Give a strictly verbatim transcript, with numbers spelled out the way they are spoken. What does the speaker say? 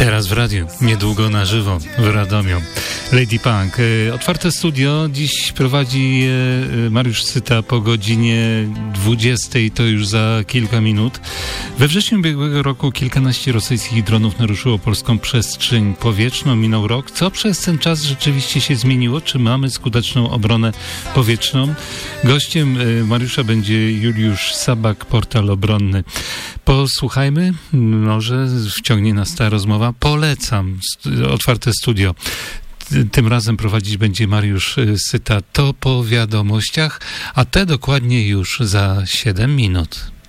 Teraz w radiu, niedługo na żywo w Radomiu. Lady Punk. Otwarte studio dziś prowadzi Mariusz Syta po godzinie dwudziestej, to już za kilka minut. We wrześniu ubiegłego roku kilkanaście rosyjskich dronów naruszyło polską przestrzeń powietrzną. Minął rok. Co przez ten czas rzeczywiście się zmieniło? Czy mamy skuteczną obronę powietrzną? Gościem Mariusza będzie Juliusz Sabak, portal obronny. Posłuchajmy, może wciągnie nas ta rozmowa. Polecam Otwarte Studio. Tym razem prowadzić będzie Mariusz Syta. To po wiadomościach, a te dokładnie już za siedem minut.